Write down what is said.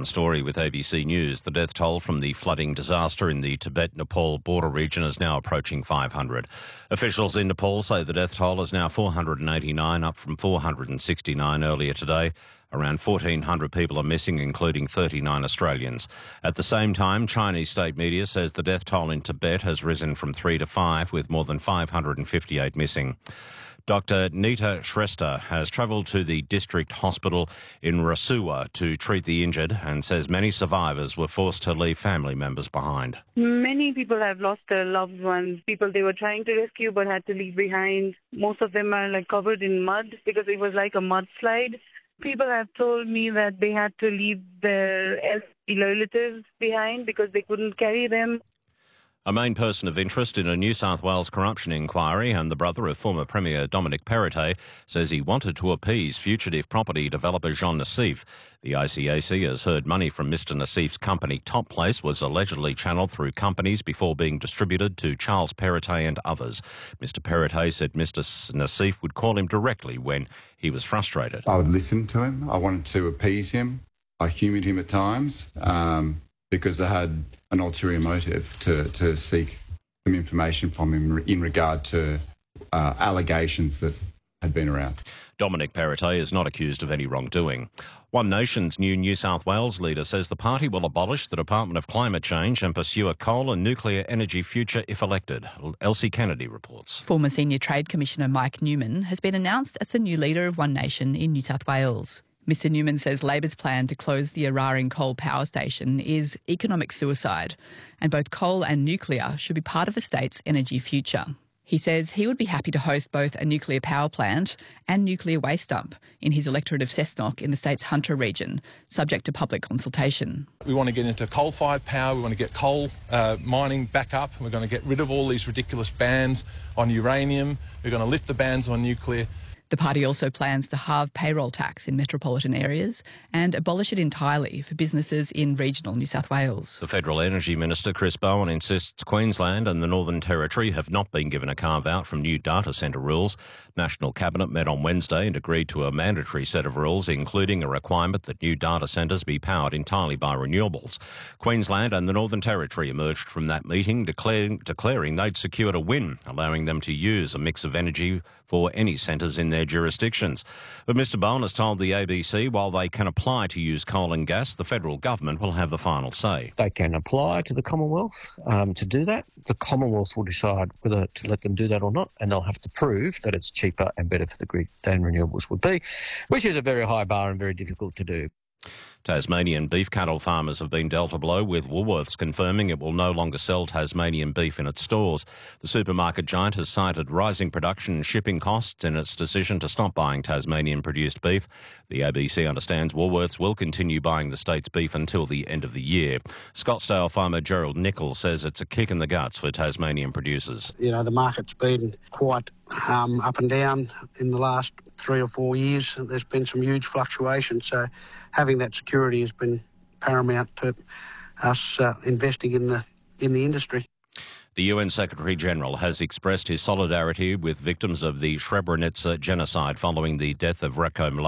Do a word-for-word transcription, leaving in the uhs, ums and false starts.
Story with A B C News. The death toll from the flooding disaster in the Tibet-Nepal border region is now approaching five hundred. Officials in Nepal say the death toll is now four hundred eighty-nine, up from four hundred sixty-nine earlier today. Around fourteen hundred people are missing, including thirty-nine Australians. At the same time, Chinese state media says the death toll in Tibet has risen from three to five, with more than five hundred fifty-eight missing. Doctor Nita Shrestha has travelled to the district hospital in Rasuwa to treat the injured and says many survivors were forced to leave family members behind. Many people have lost their loved ones, people they were trying to rescue but had to leave behind. Most of them are like covered in mud because it was like a mudslide. People have told me that they had to leave their elderly relatives behind because they couldn't carry them. A main person of interest in a New South Wales corruption inquiry and the brother of former Premier Dominic Perrottet says he wanted to appease fugitive property developer Jean Nassif. The I C A C has heard money from Mister Nassif's company Top Place was allegedly channelled through companies before being distributed to Charles Perrottet and others. Mister Perrottet said Mister Nassif would call him directly when he was frustrated. I would listen to him. I wanted to appease him. I humoured him at times um, because I had an ulterior motive to, to seek some information from him in regard to uh, allegations that had been around. Dominic Perrottet is not accused of any wrongdoing. One Nation's new New South Wales leader says the party will abolish the Department of Climate Change and pursue a coal and nuclear energy future if elected. Elsie Kennedy reports. Former Senior Trade Commissioner Mike Newman has been announced as the new leader of One Nation in New South Wales. Mister Newman says Labor's plan to close the Eraring coal power station is economic suicide, and both coal and nuclear should be part of the state's energy future. He says he would be happy to host both a nuclear power plant and nuclear waste dump in his electorate of Cessnock in the state's Hunter region, subject to public consultation. We want to get into coal-fired power, we want to get coal uh, mining back up, and we're going to get rid of all these ridiculous bans on uranium, we're going to lift the bans on nuclear. The party also plans to halve payroll tax in metropolitan areas and abolish it entirely for businesses in regional New South Wales. The Federal Energy Minister, Chris Bowen, insists Queensland and the Northern Territory have not been given a carve-out from new data centre rules. National Cabinet met on Wednesday and agreed to a mandatory set of rules, including a requirement that new data centres be powered entirely by renewables. Queensland and the Northern Territory emerged from that meeting declaring, declaring they'd secured a win, allowing them to use a mix of energy for any centres in their jurisdictions. But Mister Bowen has told the A B C while they can apply to use coal and gas, the federal government will have the final say. They can apply to the Commonwealth um, to do that. The Commonwealth will decide whether to let them do that or not, and they'll have to prove that it's cheaper and better for the grid than renewables would be, which is a very high bar and very difficult to do. Tasmanian beef cattle farmers have been dealt a blow, with Woolworths confirming it will no longer sell Tasmanian beef in its stores. The supermarket giant has cited rising production and shipping costs in its decision to stop buying Tasmanian-produced beef. The A B C understands Woolworths will continue buying the state's beef until the end of the year. Scottsdale farmer Gerald Nichols says it's a kick in the guts for Tasmanian producers. You know, the market's been quite um, up and down in the last three or four years. There's been some huge fluctuations, so having that security has been paramount to us uh, investing in the in the industry. The U N Secretary-General has expressed his solidarity with victims of the Srebrenica genocide following the death of Ratko Mladic.